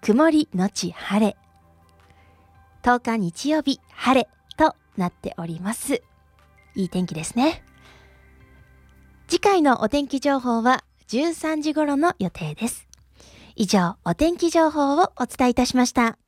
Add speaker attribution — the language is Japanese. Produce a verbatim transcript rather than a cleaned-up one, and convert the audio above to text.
Speaker 1: 曇りのち晴れ。とおか日曜日晴れとなっております。いい天気ですね。次回のお天気情報はじゅうさんじ頃の予定です。以上、お天気情報をお伝えいたしました。